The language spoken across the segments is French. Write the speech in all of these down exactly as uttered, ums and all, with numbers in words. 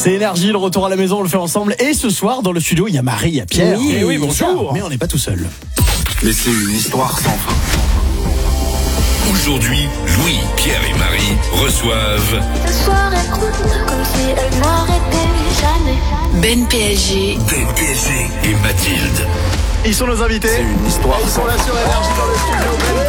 C'est Énergie, le retour à la maison, on le fait ensemble. Et ce soir, dans le studio, il y a Marie, il y a Pierre. Oui, et oui, bonjour. Mais on n'est pas tout seul. Mais c'est une histoire sans fin. Aujourd'hui, Louis, Pierre et Marie reçoivent Ce soir elle coule comme si elle n'arrêtait jamais. Ben P S G. Ben P S G et Mathilde. Ils sont nos invités. C'est une histoire Ils sans sont là fin. sur Énergie dans le studio.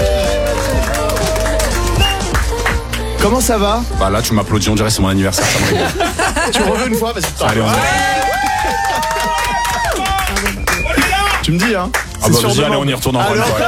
Comment ça va? Bah là tu m'applaudis, on dirait que c'est mon anniversaire, ça me régale. Tu reviens une fois parce que Allez, on y va. tu me dis hein. Ah bah vas-y, allez, on y retourne en Alors, vrai.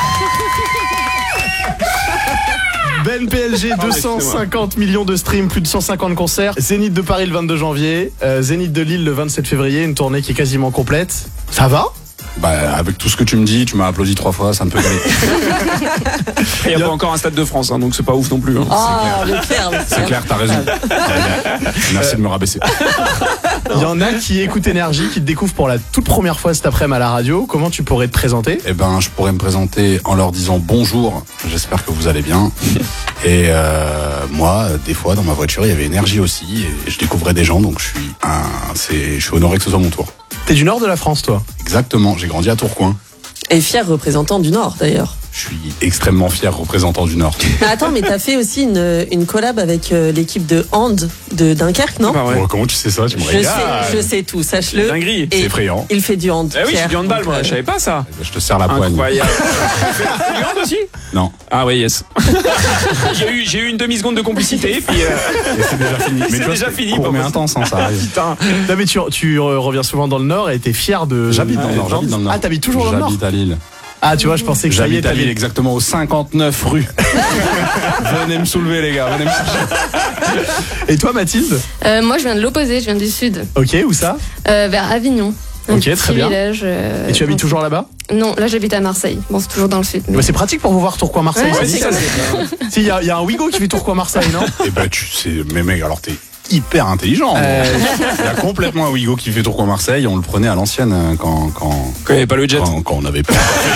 Ben P L G, deux cent cinquante millions de streams, plus de cent cinquante concerts. Zénith de Paris le vingt-deux janvier, euh, Zénith de Lille le vingt-sept février, une tournée qui est quasiment complète. Ça va? Bah avec tout ce que tu me dis, tu m'as applaudi trois fois, ça ne peut qu'aller. Il n'y a pas encore un Stade de France, hein, donc c'est pas ouf non plus. Hein. Ah, le Pierre, le C'est Pierre. clair, t'as raison. Merci de me rabaisser. Il y en a qui écoutent Énergie, qui te découvrent pour la toute première fois cet après-midi à la radio. Comment tu pourrais te présenter? Eh ben je pourrais me présenter en leur disant bonjour, j'espère que vous allez bien. Et euh, moi, des fois dans ma voiture, il y avait Énergie aussi, et je découvrais des gens, donc je suis un, c'est, je suis honoré que ce soit mon tour. T'es du nord de la France, toi? Exactement, j'ai grandi à Tourcoing. Et fier représentant du Nord, d'ailleurs. Je suis extrêmement fier représentant du Nord. Mais attends, mais t'as fait aussi une, une collab avec euh, l'équipe de hand de Dunkerque, non? Bah ouais. Bon, comment tu sais ça? Tu me Je régales. sais, je sais tout, sache-le. C'est dinguerie. Et C'est effrayant. Il fait du hand. Eh oui, Pierre. c'est du handball, moi, Donc, euh, je savais pas ça. Je te serre la poigne. Incroyable. Tu fais du hand aussi? Non. Ah oui, yes. j'ai eu, j'ai eu une demi-seconde de complicité, puis euh, Et c'est déjà fini. C'est tu vois, déjà fini, Court pour mais moi. intense, hein, ça arrive. putain. Non mais tu, tu euh, reviens souvent dans le nord et t'es fier de... J'habite dans le Nord, j'habite dans le Nord. Ah, t'habites toujours dans le nord? J'habite à Lille. Ah, tu vois, je pensais que ça y est, J'habite à Lille, t'avais... exactement au cinquante-neuf rue. Venez me soulever, les gars. Venez me soulever. Et toi, Mathilde? Euh, moi, je viens de l'opposé, je viin du sud, Ok, où ça? euh, vers Avignon. Un Ok, petit très bien. village, euh, Et tu habites donc- toujours là-bas? Non, là j'habite à Marseille. Bon, c'est toujours dans le sud. mais- Bah, c'est pratique pour vous voir Tourcoing-Marseille. Ouais, c'est c'est nickel. ça. Si, il y, a- il y a un Wigo qui fait Tourcoing-Marseille, non? Eh ben, tu sais, mais mec, alors t'es hyper intelligent. Euh, Il y a complètement un Ouigo qui fait Tourcoing-Marseille. On le prenait à l'ancienne euh, quand, quand, Quand il n'y avait pas le jet. quand, quand on avait pas.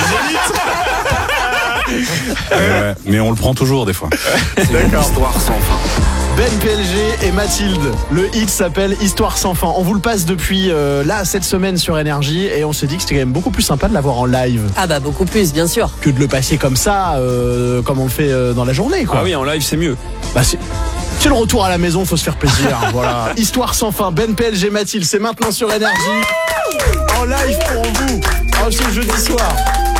Euh, mais on le prend toujours des fois. C'est une histoire sans fin. Ben P L G et Mathilde. Le hit s'appelle Histoire sans fin. On vous le passe depuis euh, là, cette semaine sur Énergie, et on s'est dit que c'était quand même beaucoup plus sympa de l'avoir en live Ah bah beaucoup plus, bien sûr. que de le passer comme ça, euh, comme on le fait euh, dans la journée, quoi. Ah oui, en live, c'est mieux. Bah, c'est... c'est le retour à la maison, faut se faire plaisir. Voilà. Histoire sans fin. Ben P L G, Mathilde, c'est maintenant sur Énergie. En live pour vous. En ce jeudi soir.